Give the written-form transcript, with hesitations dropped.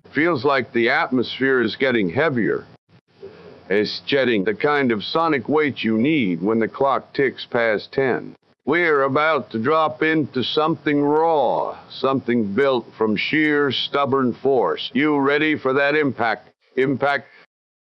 Feels like the atmosphere is getting heavier. It's jetting the kind of sonic weight you need when the clock ticks past 10. We're about to drop into something raw, something built from sheer stubborn force. You ready for that impact? Impact